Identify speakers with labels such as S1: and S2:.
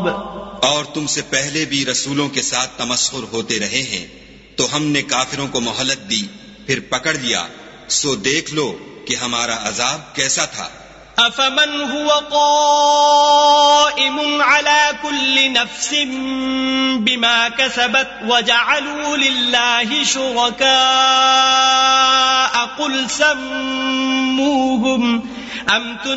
S1: और तुमसे पहले भी रसूलों के साथ तमस्खुर होते रहे हैं, तो हमने काफिरों को मोहलत दी, फिर पकड़ लिया, सो देख लो कि हमारा अजाब कैसा था।
S2: अफमन हुवा क़ाइमुन अला कुल्लि नफ्सिन बिमा कसबत वजअलू लिल्लाहि शुरकाअ क़ुल सम्मूहुम अम